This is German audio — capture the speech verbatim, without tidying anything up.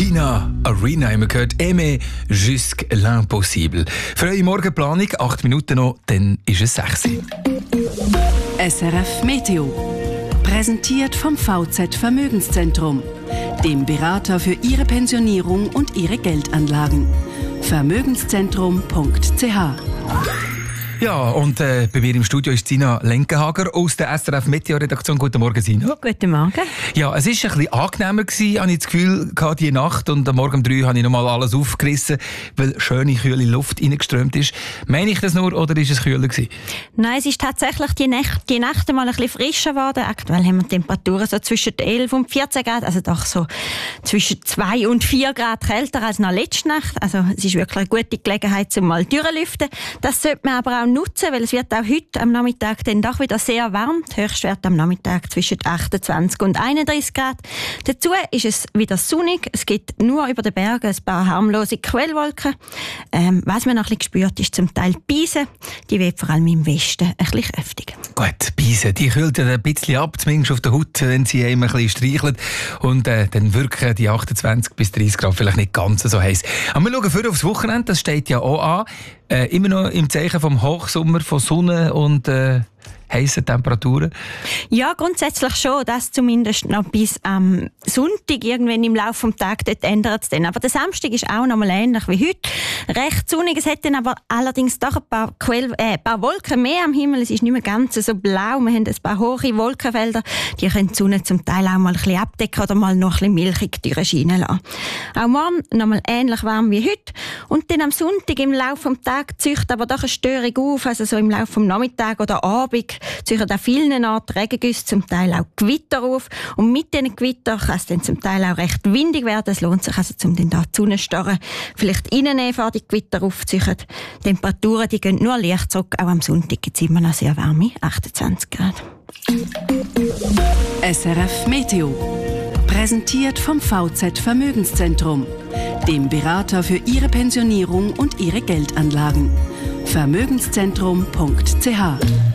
Tina Arena haben wir gehört. Aimer jusqu'à l'impossible. Für eure Morgenplanung, acht Minuten noch, dann ist es sechs. S R F Meteo. Präsentiert vom V Z Vermögenszentrum, dem Berater für Ihre Pensionierung und Ihre Geldanlagen. Vermögenszentrum punkt c h. Ja, und äh, bei mir im Studio ist Sina Lenkenhager aus der S R F Meteo-Redaktion. Guten Morgen, Sina. Guten Morgen. Ja, es war ein bisschen angenehmer gewesen, habe ich das Gefühl, gehabt, die Nacht. Und am Morgen um drei habe ich nochmal alles aufgerissen, weil schöne, kühle Luft reingeströmt ist. Meine ich das nur, oder war es kühler gewesen? Nein, es ist tatsächlich die Nächte, die Nächte mal ein bisschen frischer geworden. Aktuell haben wir Temperaturen so zwischen elf und vierzehn Grad, also doch so zwischen zwei und vier Grad kälter als noch letzte Nacht. Also es ist wirklich eine gute Gelegenheit, um mal durchlüften. Das sollte man aber auch nutzen, weil es wird auch heute am Nachmittag dann doch wieder sehr warm. Der Höchstwert am Nachmittag zwischen achtundzwanzig und einunddreißig Grad. Dazu ist es wieder sonnig. Es gibt nur über den Bergen ein paar harmlose Quellwolken. Ähm, was man noch ein bisschen spürt, ist zum Teil Beise. Die weht vor allem im Westen ein bisschen kräftig. Gut, Beise, die kühlt ja ein bisschen ab, zumindest auf der Haut, wenn sie einem ein bisschen streichelt. Und äh, dann wirken die achtundzwanzig bis dreißig Grad vielleicht nicht ganz so heiß. Aber wir schauen vorher aufs Wochenende, das steht ja auch an. Äh, immer noch im Zeichen vom Hochsommer, von Sonne und äh, heissen Temperaturen? Ja, grundsätzlich schon. Das zumindest noch bis am Sonntag. Irgendwann im Laufe des Tages dort ändert es dann. Aber der Samstag ist auch noch mal ähnlich wie heute. Recht sonnig. Es hat dann aber allerdings doch ein paar, Quell, äh, ein paar Wolken mehr am Himmel. Es ist nicht mehr ganz so blau. Wir haben ein paar hohe Wolkenfelder. Die können die Sonne zum Teil auch mal ein bisschen abdecken oder mal noch ein bisschen milchig durchscheinen lassen. Auch morgen noch mal ähnlich warm wie heute. Und dann am Sonntag im Laufe des Tages zieht aber doch eine Störung auf. Also so im Laufe des Nachmittags oder Abend zieht an vielen Orten Regengüsse, zum Teil auch Gewitter auf. Und mit diesen Gewittern kann es dann zum Teil auch recht windig werden. Es lohnt sich also, um dann da die Sonnenstarren vielleicht reinnehmen, vor die Gewitter aufzuziehen. Die Temperaturen, die gehen nur leicht zurück. Auch am Sonntag gibt es immer noch sehr warme achtundzwanzig Grad. S R F Meteo. Präsentiert vom V Z Vermögenszentrum, dem Berater für Ihre Pensionierung und Ihre Geldanlagen. Vermögenszentrum punkt c h.